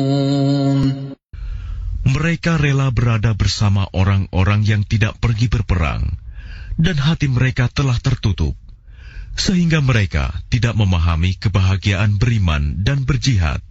Mereka rela berada bersama orang-orang yang tidak pergi berperang, dan hati mereka telah tertutup, sehingga mereka tidak memahami kebahagiaan beriman dan berjihad.